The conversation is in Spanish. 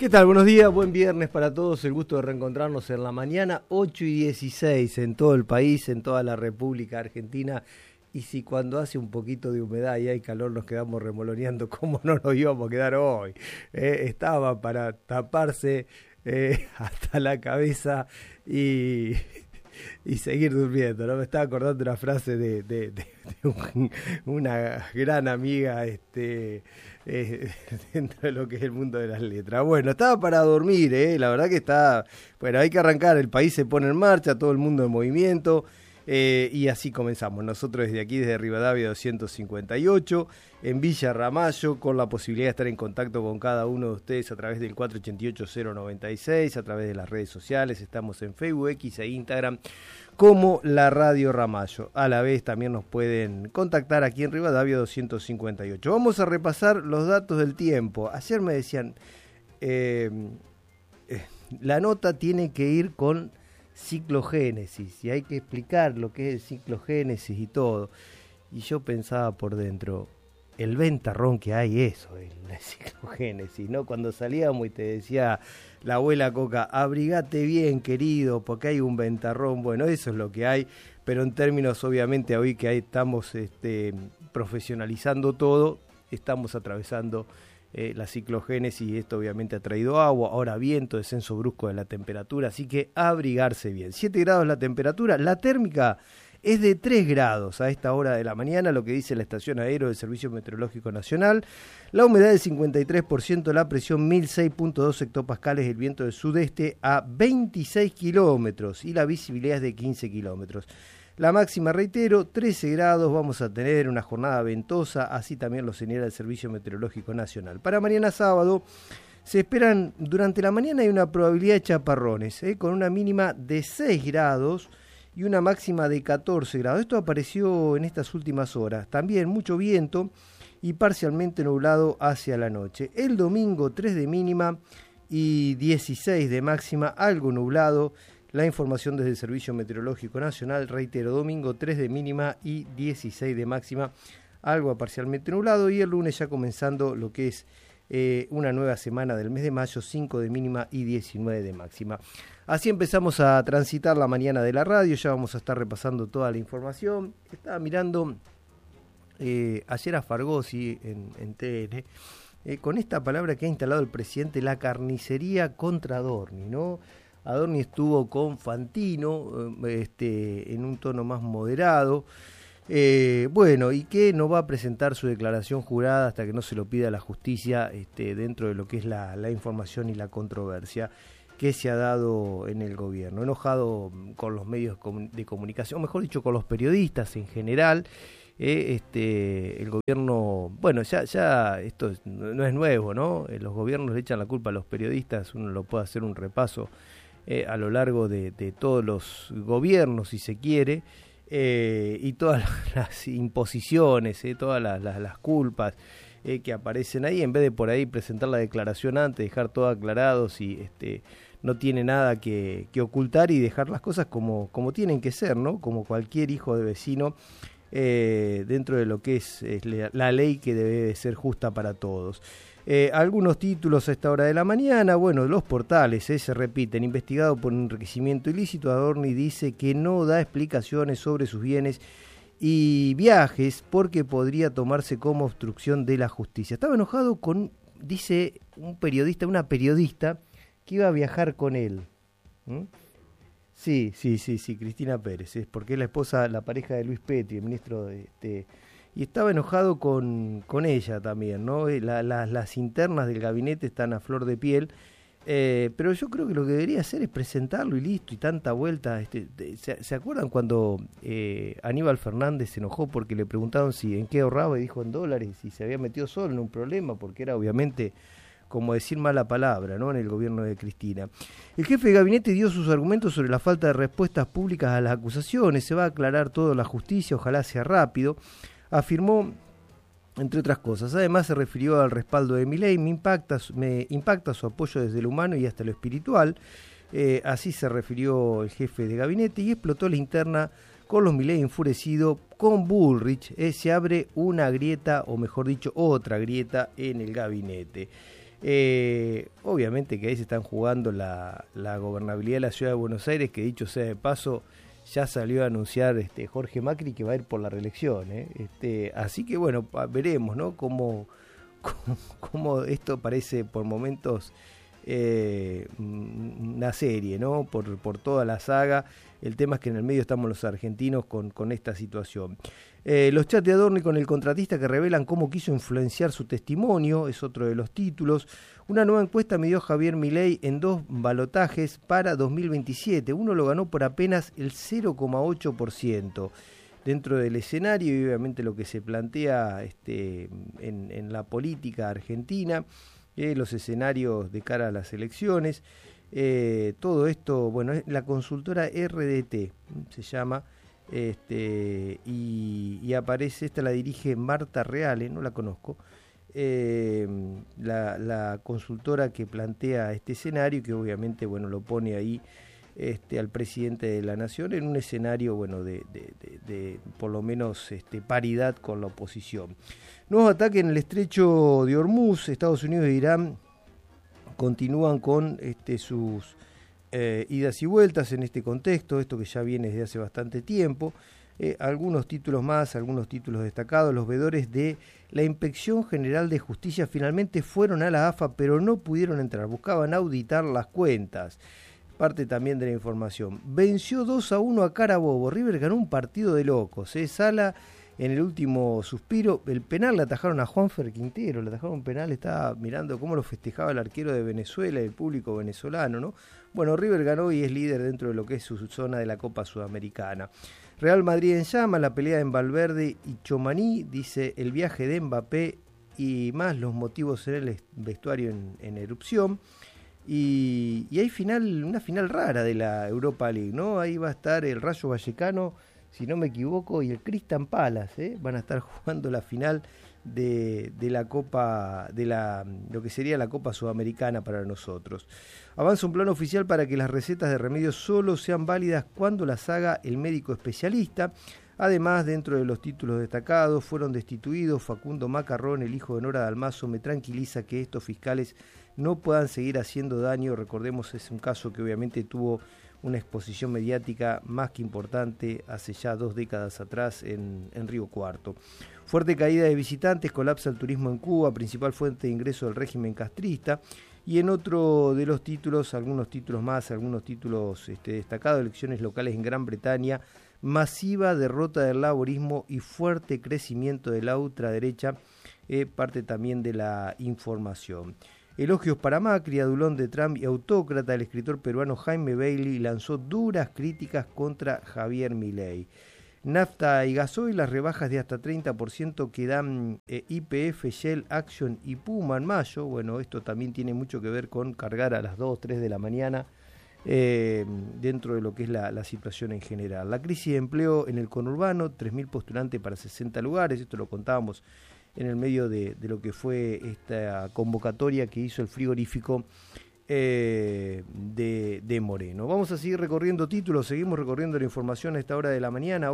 ¿Qué tal? Buenos días, buen viernes para todos. El gusto de reencontrarnos en la mañana, 8:16 en todo el país, en toda la República Argentina. Y si cuando hace un poquito de humedad y hay calor nos quedamos remoloneando, ¿cómo no nos íbamos a quedar hoy? Estaba para taparse hasta la cabeza y seguir durmiendo, ¿no? Me estaba acordando una frase de una gran amiga dentro de lo que es el mundo de las letras. Bueno, estaba para dormir, la verdad que está, bueno, hay que arrancar, el país se pone en marcha, todo el mundo en movimiento. Y así comenzamos, nosotros desde aquí, desde Rivadavia 258, en Villa Ramallo, con la posibilidad de estar en contacto con cada uno de ustedes a través del 488-096, a través de las redes sociales, estamos en Facebook, X e Instagram, como la Radio Ramallo. A la vez también nos pueden contactar aquí en Rivadavia 258. Vamos a repasar los datos del tiempo. Ayer me decían, la nota tiene que ir con ciclogénesis y hay que explicar lo que es el ciclogénesis y todo. Y yo pensaba por dentro, el ventarrón que hay, eso es la ciclogénesis, ¿no? Cuando salíamos y te decía la abuela Coca, abrigate bien, querido, porque hay un ventarrón. Bueno, eso es lo que hay, pero en términos, obviamente, hoy que ahí estamos profesionalizando todo, estamos atravesando la ciclogénesis y esto obviamente ha traído agua, ahora viento, descenso brusco de la temperatura, así que abrigarse bien. 7 grados la temperatura, la térmica es de 3 grados a esta hora de la mañana, lo que dice la estación aérea del Servicio Meteorológico Nacional. La humedad del 53%, la presión 1006.2 hectopascales, el viento del sudeste a 26 kilómetros y la visibilidad es de 15 kilómetros. La máxima, reitero, 13 grados, vamos a tener una jornada ventosa, así también lo señala el Servicio Meteorológico Nacional. Para mañana sábado se esperan, durante la mañana hay una probabilidad de chaparrones, con una mínima de 6 grados y una máxima de 14 grados. Esto apareció en estas últimas horas. También mucho viento y parcialmente nublado hacia la noche. El domingo 3 de mínima y 16 de máxima, algo nublado. La información desde el Servicio Meteorológico Nacional, reitero, domingo 3 de mínima y 16 de máxima, algo parcialmente nublado, y el lunes ya comenzando lo que es una nueva semana del mes de mayo, 5 de mínima y 19 de máxima. Así empezamos a transitar la mañana de la radio, ya vamos a estar repasando toda la información. Estaba mirando ayer a Fargosi en TN, con esta palabra que ha instalado el presidente, la carnicería contra Adorni, ¿no? Adorni estuvo con Fantino en un tono más moderado, bueno, y que no va a presentar su declaración jurada hasta que no se lo pida la justicia dentro de lo que es la información y la controversia que se ha dado en el gobierno. Enojado con los medios de comunicación, mejor dicho, con los periodistas en general. El gobierno, bueno, ya esto no es nuevo, ¿no? Los gobiernos le echan la culpa a los periodistas, uno lo puede hacer un repaso a lo largo de todos los gobiernos, si se quiere, y todas las imposiciones, todas las culpas que aparecen ahí, en vez de por ahí presentar la declaración antes, dejar todo aclarado si no tiene nada que ocultar y dejar las cosas como tienen que ser, ¿no? Como cualquier hijo de vecino, dentro de lo que es la ley que debe de ser justa para todos. Algunos títulos a esta hora de la mañana, bueno, los portales se repiten. Investigado por enriquecimiento ilícito, Adorni dice que no da explicaciones sobre sus bienes y viajes porque podría tomarse como obstrucción de la justicia. Estaba enojado con, dice una periodista que iba a viajar con él. Sí, Cristina Pérez, porque es la pareja de Luis Petri, el ministro y estaba enojado con ella también, ¿no? Las internas del gabinete están a flor de piel, pero yo creo que lo que debería hacer es presentarlo y listo, y tanta vuelta. ¿Se acuerdan cuando Aníbal Fernández se enojó porque le preguntaron en qué ahorraba y dijo en dólares, y se había metido solo en un problema porque era obviamente como decir mala palabra, ¿no?, en el gobierno de Cristina? El jefe de gabinete dio sus argumentos sobre la falta de respuestas públicas a las acusaciones. Se va a aclarar todo en la justicia, ojalá sea rápido, afirmó, entre otras cosas. Además se refirió al respaldo de Milei. Me impacta su apoyo desde lo humano y hasta lo espiritual. Así se refirió el jefe de gabinete, y explotó la interna con los Milei enfurecido con Bullrich. Se abre una grieta, o mejor dicho, otra grieta en el gabinete. Obviamente que ahí se están jugando la gobernabilidad de la ciudad de Buenos Aires, que dicho sea de paso, ya salió a anunciar Jorge Macri que va a ir por la reelección. Así que bueno, veremos, ¿no? Cómo esto parece por momentos una serie, ¿no? Por toda la saga. El tema es que en el medio estamos los argentinos con esta situación. Los chats de Adorni con el contratista que revelan cómo quiso influenciar su testimonio, es otro de los títulos. Una nueva encuesta midió Javier Milei en 2 balotajes para 2027. Uno lo ganó por apenas el 0,8%. Dentro del escenario y obviamente lo que se plantea en la política argentina, los escenarios de cara a las elecciones, todo esto, bueno, es la consultora RDT, se llama, y aparece, esta la dirige Marta Reale, no la conozco, la consultora que plantea este escenario, que obviamente, bueno, lo pone ahí al presidente de la nación en un escenario, bueno, de por lo menos paridad con la oposición. Nuevos ataques en el estrecho de Hormuz. Estados Unidos e Irán continúan con sus idas y vueltas en este contexto, esto que ya viene desde hace bastante tiempo. Algunos títulos más, algunos títulos destacados. Los veedores de la Inspección General de Justicia finalmente fueron a la AFA, pero no pudieron entrar, buscaban auditar las cuentas. Parte también de la información. Venció 2-1 a Carabobo. River ganó un partido de locos. Sala en el último suspiro. El penal le atajaron a Juanfer Quintero. Le atajaron un penal. Estaba mirando cómo lo festejaba el arquero de Venezuela y el público venezolano, ¿no? Bueno, River ganó y es líder dentro de lo que es su zona de la Copa Sudamericana. Real Madrid en llama. La pelea en Valverde y Tchouaméni. Dice el viaje de Mbappé y más los motivos en el vestuario en erupción. Y hay una final rara de la Europa League, ¿no? Ahí va a estar el Rayo Vallecano, si no me equivoco, y el Crystal Palace, van a estar jugando la final de la Copa, lo que sería la Copa Sudamericana para nosotros. Avanza un plan oficial para que las recetas de remedios solo sean válidas cuando las haga el médico especialista. Además, dentro de los títulos destacados, fueron destituidos Facundo Macarrón, el hijo de Nora Dalmazo. Me tranquiliza que estos fiscales no puedan seguir haciendo daño. Recordemos, es un caso que obviamente tuvo una exposición mediática más que importante hace ya 2 décadas atrás en Río Cuarto. Fuerte caída de visitantes, colapsa el turismo en Cuba, principal fuente de ingreso del régimen castrista. Y en otro de los títulos, algunos títulos más, algunos títulos destacados, elecciones locales en Gran Bretaña, masiva derrota del laborismo y fuerte crecimiento de la ultraderecha, parte también de la información. Elogios para Macri, adulón de Trump y autócrata. El escritor peruano Jaime Bailey lanzó duras críticas contra Javier Milei. Nafta y gasoil, las rebajas de hasta 30% que dan YPF, Shell, Action y Puma en mayo. Bueno, esto también tiene mucho que ver con cargar a las 2, 3 de la mañana dentro de lo que es la situación en general. La crisis de empleo en el conurbano, 3.000 postulantes para 60 lugares, esto lo contábamos en el medio de lo que fue esta convocatoria que hizo el frigorífico de Moreno. Vamos a seguir recorriendo títulos, seguimos recorriendo la información a esta hora de la mañana.